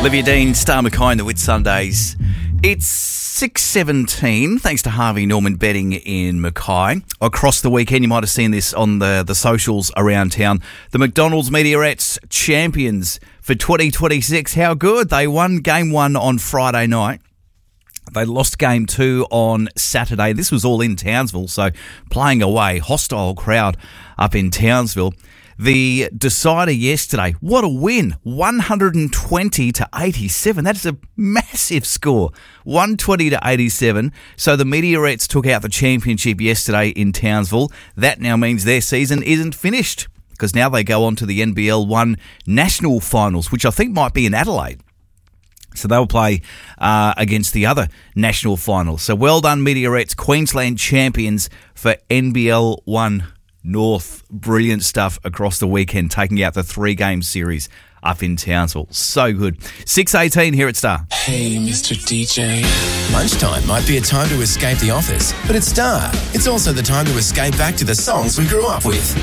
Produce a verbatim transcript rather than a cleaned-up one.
Olivia Dean, Star Mackay, the Whitsundays. It's six seventeen, thanks to Harvey Norman Betting in Mackay. Across the weekend, you might have seen this on the, the socials around town. The McDonald's Meteorettes champions for twenty twenty-six. How good? They won game one on Friday night. They lost game two on Saturday. This was all in Townsville, so playing away, hostile crowd up in Townsville. The decider yesterday, what a win, one hundred twenty to eighty-seven. That is a massive score, one hundred twenty to eighty-seven. So the Meteorettes took out the championship yesterday in Townsville. That now means their season isn't finished, because now they go on to the N B L one National Finals, which I think might be in Adelaide. So they'll play uh, against the other national finals. So well done, Meteorettes, Queensland champions for N B L one North. Brilliant stuff across the weekend, taking out the three-game series up in Townsville. So good. six eighteen here at Star. Hey, Mister D J. Lunchtime might be a time to escape the office, but at Star, it's also the time to escape back to the songs we grew up with.